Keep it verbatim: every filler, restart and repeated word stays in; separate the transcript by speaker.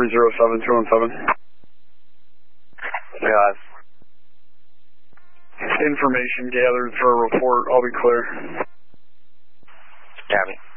Speaker 1: three zero seven two one seven.
Speaker 2: Yeah.
Speaker 1: Information gathered for a report. I'll be clear.
Speaker 2: Copy.